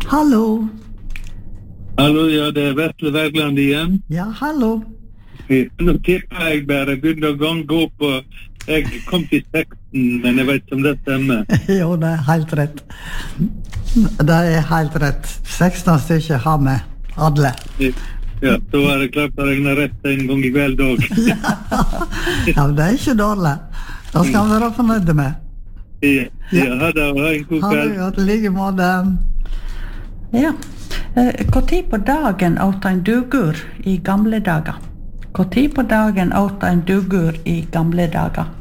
Hallo. Hallo, ja, det Vetle Wergeland igjen. Ja, hallo. Nå tipper jeg bare begynner å gange opp, og jeg kom til 16, men jeg vet ikke om det stemmer. Jo, det helt rett. Det helt rett. 16 stykker har vi, alle. Ja, så var det klart å regne rett en gang I kveld også. Ja, men det ikke dårlig. Det skal vi være fornøyde med. Ja, ha det, og ha en god kveld. Ha det godt, like måte. Ja. Hvor tid på dagen åt en dugur I gamle dager? Hvor tid på dagen åt en dugur I gamle dager?